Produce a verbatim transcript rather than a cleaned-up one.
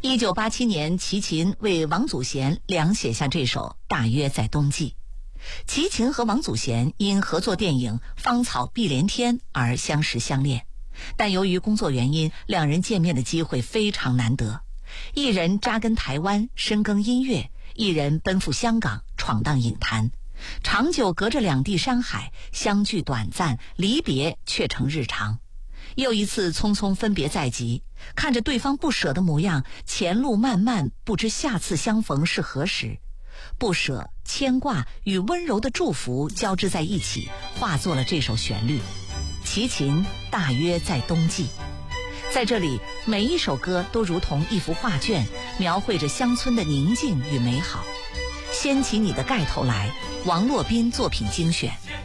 一九八七年，齐秦为王祖贤两写下这首《大约在冬季》。齐秦和王祖贤因合作电影《芳草碧连天》而相识相恋，但由于工作原因，两人见面的机会非常难得。一人扎根台湾深耕音乐，一人奔赴香港闯荡影坛，长久隔着两地山海，相聚短暂，离别却成日常。又一次匆匆分别在即，看着对方不舍的模样，前路漫漫，不知下次相逢是何时。不舍、牵挂与温柔的祝福交织在一起，化作了这首旋律。齐秦大约在冬季。在这里，每一首歌都如同一幅画卷，描绘着乡村的宁静与美好。掀起你的盖头来，王洛宾作品精选。